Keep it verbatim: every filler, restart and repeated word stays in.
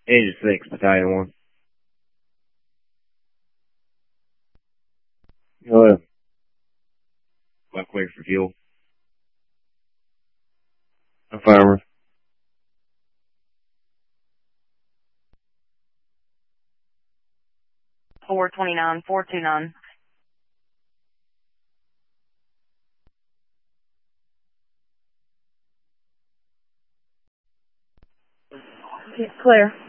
eighty-six, Battalion one. Go ahead. My quick for fuel. Affirmative. four twenty-nine, four two nine. Clear.